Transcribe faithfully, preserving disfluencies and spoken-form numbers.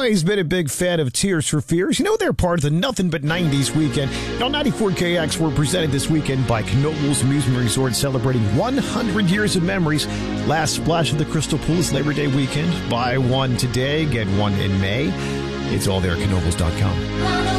always been a big fan of Tears for Fears. You know, they're part of the Nothing But nineties weekend. On ninety-four K X, we're presented this weekend by Knoebels Amusement Resort, celebrating one hundred years of memories. Last splash of the Crystal Pool is Labor Day weekend. Buy one today, get one in May. It's all there at knoebels dot com.